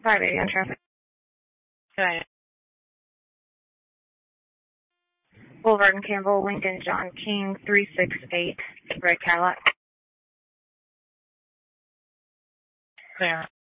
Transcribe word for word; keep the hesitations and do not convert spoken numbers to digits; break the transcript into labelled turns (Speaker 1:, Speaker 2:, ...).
Speaker 1: five eighty on traffic.
Speaker 2: Okay.
Speaker 1: Boulevard and Campbell, Lincoln, John King, three six eight, red Cadillac.
Speaker 2: Clear.